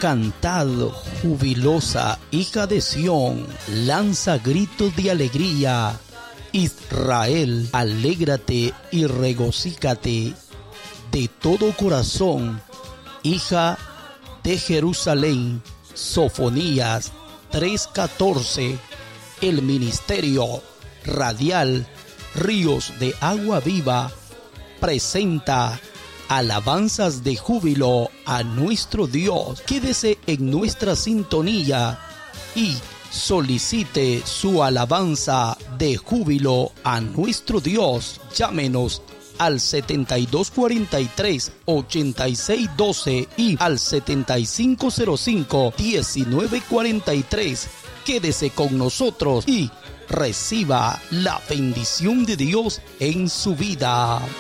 Cantad, jubilosa hija de Sión, lanza gritos de alegría. Israel, alégrate y regocícate de todo corazón, hija de Jerusalén. Sofonías 3:14. El ministerio radial Ríos de Agua Viva presenta alabanzas de júbilo a nuestro Dios. Quédese en nuestra sintonía y solicite su alabanza de júbilo a nuestro Dios. Llámenos al 7243-8612 y al 7505-1943. Quédese con nosotros y reciba la bendición de Dios en su vida.